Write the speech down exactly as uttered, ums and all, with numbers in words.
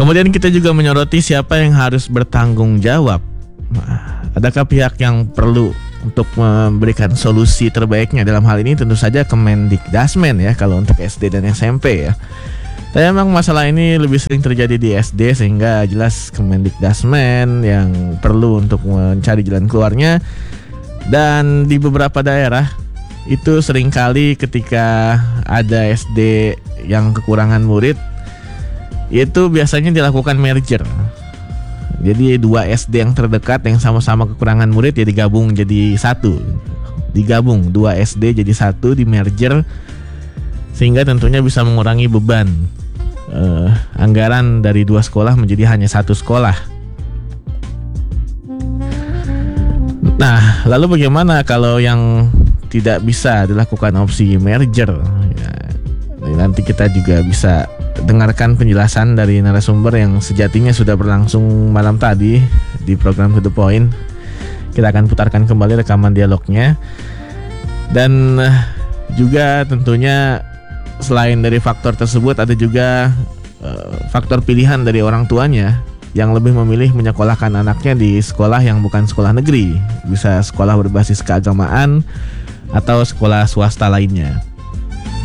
Kemudian kita juga menyoroti siapa yang harus bertanggung jawab. Nah, adakah pihak yang perlu untuk memberikan solusi terbaiknya? Dalam hal ini tentu saja Kemendikdasmen ya, kalau untuk S D dan S M P ya. Tapi memang masalah ini lebih sering terjadi di S D, sehingga jelas Kemendikdasmen yang perlu untuk mencari jalan keluarnya. Dan di beberapa daerah itu seringkali ketika ada S D yang kekurangan murid, itu biasanya dilakukan merger. Jadi dua S D yang terdekat yang sama-sama kekurangan murid ya digabung jadi satu. Digabung dua S D jadi satu, di merger, sehingga tentunya bisa mengurangi beban uh, anggaran dari dua sekolah menjadi hanya satu sekolah. Nah, lalu bagaimana kalau yang tidak bisa dilakukan opsi merger? Ya, nanti kita juga bisa dengarkan penjelasan dari narasumber yang sejatinya sudah berlangsung malam tadi di program To The Point. Kita akan putarkan kembali rekaman dialognya. Dan juga tentunya selain dari faktor tersebut, ada juga uh, faktor pilihan dari orang tuanya yang lebih memilih menyekolahkan anaknya di sekolah yang bukan sekolah negeri. Bisa sekolah berbasis keagamaan atau sekolah swasta lainnya.